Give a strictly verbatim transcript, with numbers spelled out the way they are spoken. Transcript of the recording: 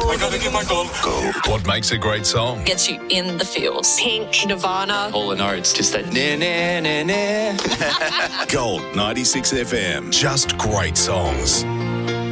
I gotta get my gold. Gold. What makes a great song? Gets you in the feels. Pink, Nirvana. Hall and Oates, just that na na na na. Gold ninety-six F M. Just great songs.